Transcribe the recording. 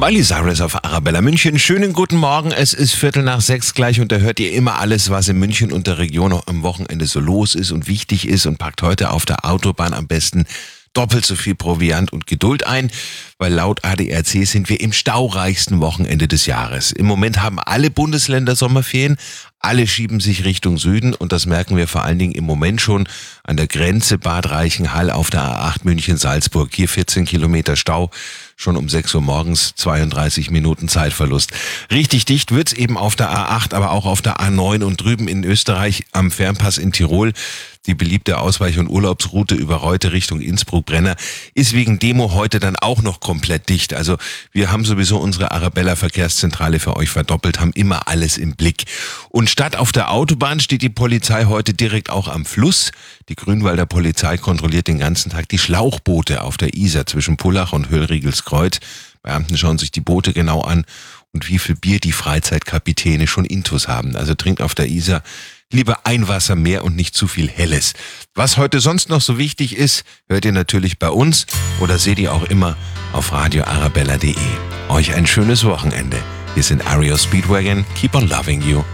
Miley Cyrus auf Arabella München. Schönen guten Morgen, es ist 5:45 gleich und da hört ihr immer alles, was in München und der Region noch am Wochenende so los ist und wichtig ist, und packt heute auf der Autobahn am besten doppelt so viel Proviant und Geduld ein, weil laut ADAC sind wir im staureichsten Wochenende des Jahres. Im Moment haben alle Bundesländer Sommerferien, alle schieben sich Richtung Süden und das merken wir vor allen Dingen im Moment schon an der Grenze Bad Reichenhall auf der A8 München-Salzburg. Hier 14 Kilometer Stau, schon um 6 Uhr morgens, 32 Minuten Zeitverlust. Richtig dicht wird's eben auf der A8, aber auch auf der A9 und drüben in Österreich am Fernpass in Tirol. Die beliebte Ausweich- und Urlaubsroute über Reute Richtung Innsbruck-Brenner ist wegen Demo heute dann auch noch komplett dicht. Also wir haben sowieso unsere Arabella-Verkehrszentrale für euch verdoppelt, haben immer alles im Blick. Und statt auf der Autobahn steht die Polizei heute direkt auch am Fluss. Die Grünwalder Polizei kontrolliert den ganzen Tag die Schlauchboote auf der Isar zwischen Pullach und Höllriegelskreuz. Beamten schauen sich die Boote genau an und wie viel Bier die Freizeitkapitäne schon intus haben. Also trinkt auf der Isar lieber ein Wasser mehr und nicht zu viel Helles. Was heute sonst noch so wichtig ist, hört ihr natürlich bei uns oder seht ihr auch immer auf radioarabella.de. Euch ein schönes Wochenende. Wir sind Ario Speedwagon. Keep on loving you.